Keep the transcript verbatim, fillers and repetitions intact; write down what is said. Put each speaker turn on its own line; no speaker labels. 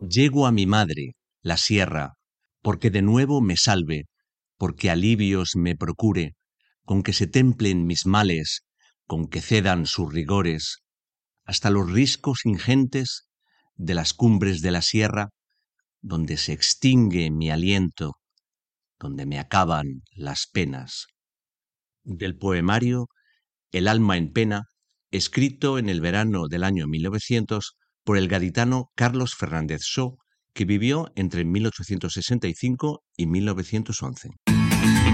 Llego a mi madre, la sierra, porque de nuevo me salve, porque alivios me procure, con que se templen mis males, con que cedan sus rigores, hasta los riscos ingentes de las cumbres de la sierra, donde se extingue mi aliento, donde me acaban las penas. Del poemario El alma en pena, escrito en el verano del año mil novecientos por el gaditano Carlos Fernández Shaw, que vivió entre mil ochocientos sesenta y cinco y mil novecientos once.